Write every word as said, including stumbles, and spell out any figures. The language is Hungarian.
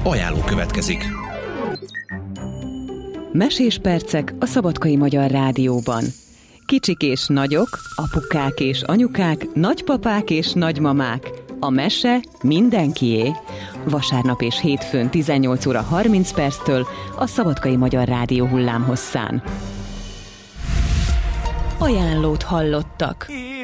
Ajánló következik. Mesés percek a Szabadkai Magyar Rádióban. Kicsik és nagyok, apukák és anyukák, nagypapák és nagymamák. A mese mindenkié. Vasárnap és hétfőn tizennyolc óra harminc perctől a Szabadkai Magyar Rádió hullámhosszán. Ajánlót hallottak.